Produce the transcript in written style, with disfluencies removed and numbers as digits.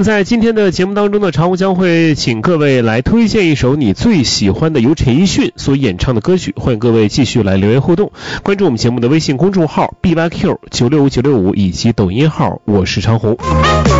么在今天的节目当中呢，常务将会请各位来推荐一首你最喜欢的由陈奕迅所演唱的歌曲，欢迎各位继续来留言互动，关注我们节目的微信公众号 BYQ965 965以及抖音号我是长虹。